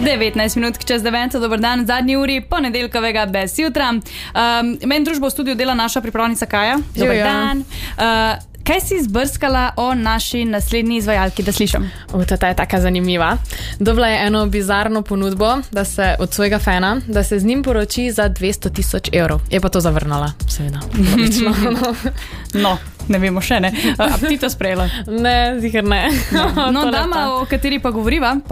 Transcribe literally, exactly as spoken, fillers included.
devetnajst minut čez deveto, dober dan, zadnji uri ponedeljkovega bez jutra. Um, meni družbo v studiu dela naša pripravnica Kaja. Dober Živijo. dan. Uh, kaj si izbrskala o naši naslednji izvajalki, da slišam? U, ta je taka zanimiva. Dobila je eno bizarno ponudbo, da se od svojega fana, da se z njim poroči za dvesto tisoč evrov. Je pa to zavrnala, seveda. No, ne vemo še, ne. A bi ti to sprejela? Ne, ziher ne. No, To dama, leta. o kateri pa govoriva, pa